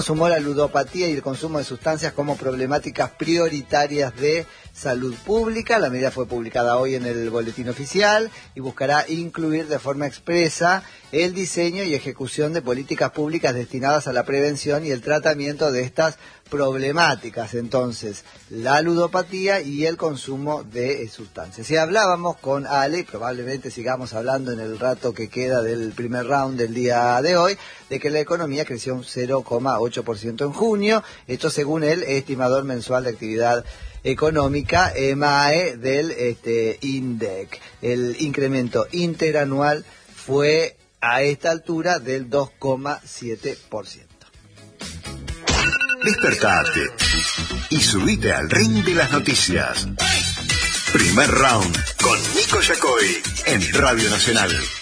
Sumó la ludopatía y el consumo de sustancias como problemáticas prioritarias de salud pública. La medida fue publicada hoy en el Boletín Oficial y buscará incluir de forma expresa el diseño y ejecución de políticas públicas destinadas a la prevención y el tratamiento de estas problemáticas. Entonces, la ludopatía y el consumo de sustancias. Si hablábamos con Ale, y probablemente sigamos hablando en el rato que queda del primer round del día de hoy, de que la economía creció un 0,8% en junio, esto según el estimador mensual de actividad económica, EMAE, del INDEC. El incremento interanual fue a esta altura del 2,7%. Despertate y subite al ring de las noticias. Primer round con Nico Yacoy en Radio Nacional.